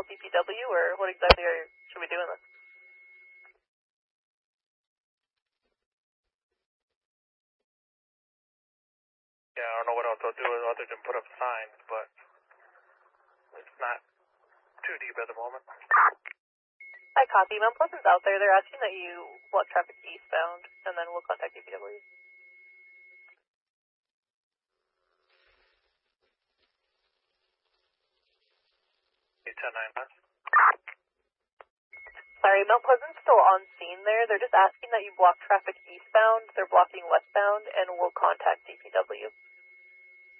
DPW, or what exactly should we do in this? Yeah, I don't know what else they'll do other than put up signs, but it's not too deep at the moment. Hi, copy. Mount Pleasant's out there. They're asking that you block traffic eastbound, and then we'll contact DPW. Sorry, Mount Pleasant's still on scene there. They're just asking that you block traffic eastbound. They're blocking westbound, and we'll contact DPW.